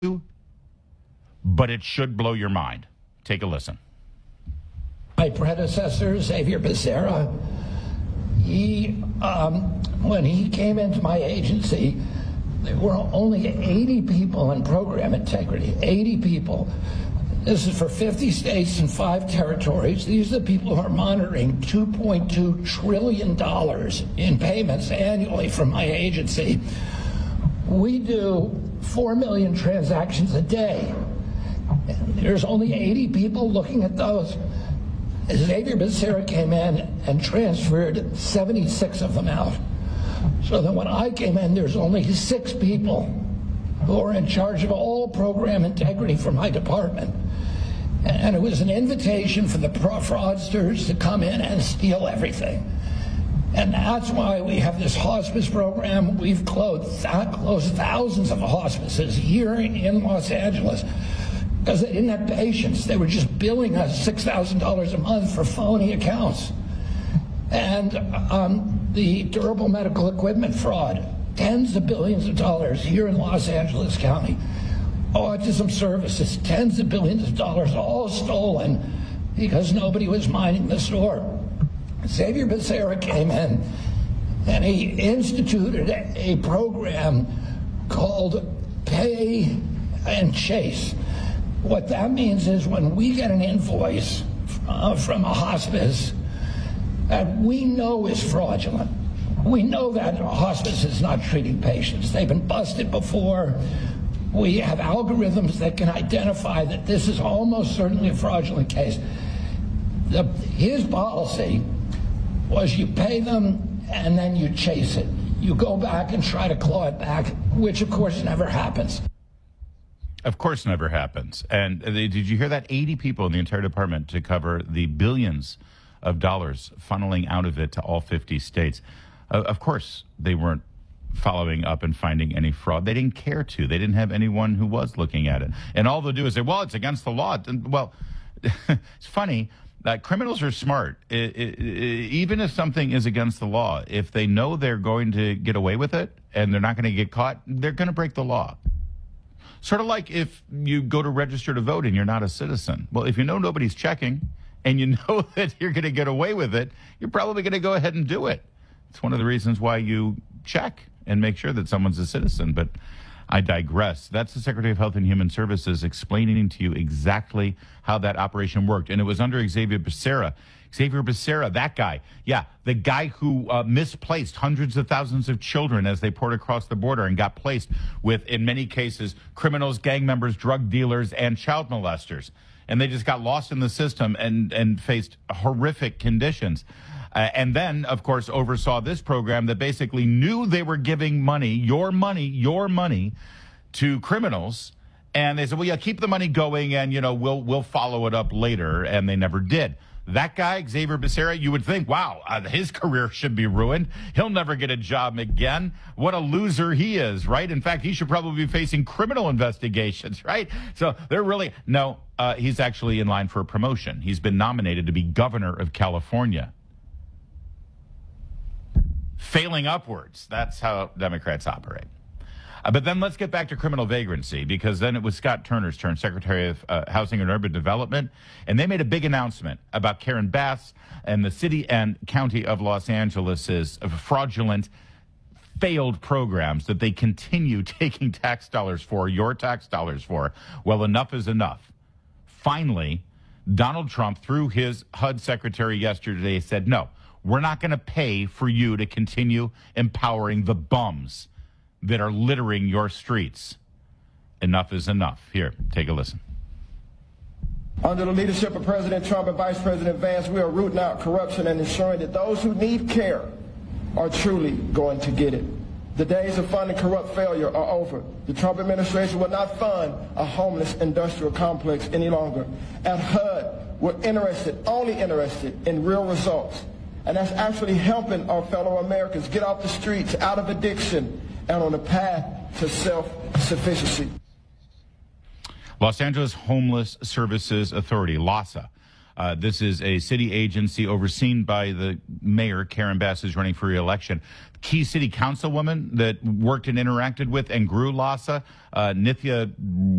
but it should blow your mind. Take a listen. My predecessor, Xavier Becerra, when he came into my agency, there were only 80 people in program integrity, 80 people. This is for 50 states and 5 territories. These are the people who are monitoring $2.2 trillion in payments annually from my agency. We do 4 million transactions a day. There's only 80 people looking at those. Xavier Becerra came in and transferred 76 of them out. So that when I came in, there's only 6 people who are in charge of all program integrity for my department. And it was an invitation for the fraudsters to come in and steal everything. And that's why we have this hospice program. We've closed thousands of hospices here in Los Angeles because they didn't have patients. They were just billing us $6,000 a month for phony accounts. And the durable medical equipment fraud, tens of billions of dollars here in Los Angeles County. Autism services, tens of billions of dollars, all stolen because nobody was minding the store. Xavier Becerra came in and he instituted a program called Pay and Chase. What that means is when we get an invoice from a hospice that we know is fraudulent, we know that a hospice is not treating patients. They've been busted before. We have algorithms that can identify that this is almost certainly a fraudulent case. His policy was you pay them and then you chase it. You go back and try to claw it back, which of course never happens. Of course never happens. And did you hear that? 80 people in the entire department to cover the billions of dollars funneling out of it to all 50 states. Of course, they weren't following up and finding any fraud. They didn't care to. They didn't have anyone who was looking at it. And all they'll do is say, well, it's against the law. Well, it's funny. Criminals are smart. Even if something is against the law, if they know they're going to get away with it and they're not going to get caught, they're going to break the law. Sort of like if you go to register to vote and you're not a citizen. Well, if you know nobody's checking and you know that you're going to get away with it, you're probably going to go ahead and do it. It's one of the reasons why you check and make sure that someone's a citizen. But I digress. That's the Secretary of Health and Human Services explaining to you exactly how that operation worked. And it was under Xavier Becerra. Xavier Becerra, that guy. Yeah, the guy who misplaced hundreds of thousands of children as they poured across the border and got placed with, in many cases, criminals, gang members, drug dealers, and child molesters. And they just got lost in the system and faced horrific conditions. And then, of course, oversaw this program that basically knew they were giving money, your money, to criminals. And they said, well, yeah, keep the money going and, we'll follow it up later. And they never did. That guy, Xavier Becerra, you would think, wow, his career should be ruined. He'll never get a job again. What a loser he is, right? In fact, he should probably be facing criminal investigations, right? So they're really, no, he's actually in line for a promotion. He's been nominated to be governor of California. Failing upwards. That's how Democrats operate. But then let's get back to criminal vagrancy, because then it was Scott Turner's turn, Secretary of Housing and Urban Development, and they made a big announcement about Karen Bass and the city and county of Los Angeles's fraudulent, failed programs that they continue taking tax dollars for, your tax dollars for. Well, enough is enough. Finally, Donald Trump, through his HUD secretary yesterday, said, no, we're not going to pay for you to continue empowering the bums that are littering your streets. Enough is enough. Here, take a listen. Under the leadership of President Trump and Vice President Vance, we are rooting out corruption and ensuring that those who need care are truly going to get it. The days of funding corrupt failure are over. The Trump administration will not fund a homeless industrial complex any longer. At HUD, we're only interested in real results. And that's actually helping our fellow Americans get off the streets, out of addiction, and on the path to self-sufficiency. Los Angeles Homeless Services Authority, LAHSA. This is a city agency overseen by the mayor, Karen Bass, who's running for re-election. Key city councilwoman that worked and interacted with and grew LAHSA, Nithya